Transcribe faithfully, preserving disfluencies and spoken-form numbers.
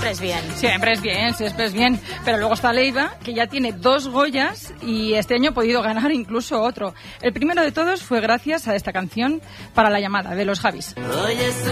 siempre es bien. Siempre es bien, siempre es bien. Pero luego está Leiva, que ya tiene dos Goyas y este año ha podido ganar incluso otro. El primero de todos fue gracias a esta canción Para la llamada, de los Javis.